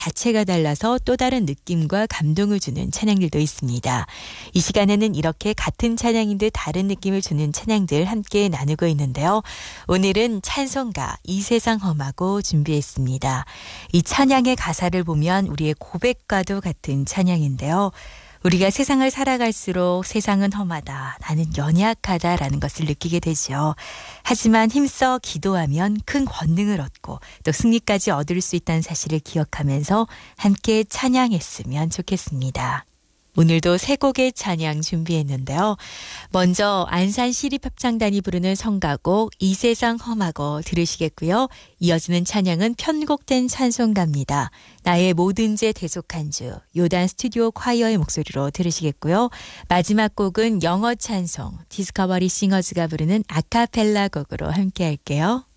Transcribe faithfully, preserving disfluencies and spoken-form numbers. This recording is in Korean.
자체가 달라서 또 다른 느낌과 감동을 주는 찬양들도 있습니다. 이 시간에는 이렇게 같은 찬양인데 다른 느낌을 주는 찬양들 함께 나누고 있는데요. 오늘은 찬송가 이 세상 험하고 준비했습니다. 이 찬양의 가사를 보면 우리의 고백과도 같은 찬양인데요. 우리가 세상을 살아갈수록 세상은 험하다, 나는 연약하다라는 것을 느끼게 되죠. 하지만 힘써 기도하면 큰 권능을 얻고 또 승리까지 얻을 수 있다는 사실을 기억하면서 함께 찬양했으면 좋겠습니다. 오늘도 세 곡의 찬양 준비했는데요. 먼저 안산시립합창단이 부르는 성가곡 이 세상 험하고 들으시겠고요. 이어지는 찬양은 편곡된 찬송가입니다. 나의 모든 죄 대속한 주, 요단 스튜디오 콰이어의 목소리로 들으시겠고요. 마지막 곡은 영어 찬송 디스커버리 싱어즈가 부르는 아카펠라 곡으로 함께 할게요.